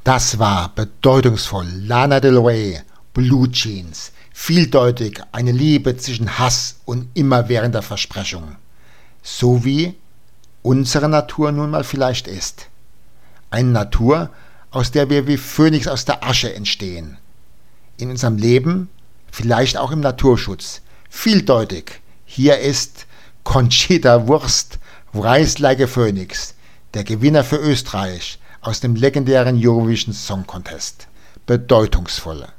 Das war bedeutungsvoll. Lana Del Rey, Blue Jeans. Vieldeutig eine Liebe zwischen Hass und immerwährender Versprechung. So wie unsere Natur nun mal vielleicht ist. Eine Natur, aus der wir wie Phönix aus der Asche entstehen. In unserem Leben, vielleicht auch im Naturschutz. Vieldeutig. Hier ist Conchita Wurst, Rise Like a Phoenix, der Gewinner für Österreich aus dem legendären Eurovision Song Contest. Bedeutungsvoll.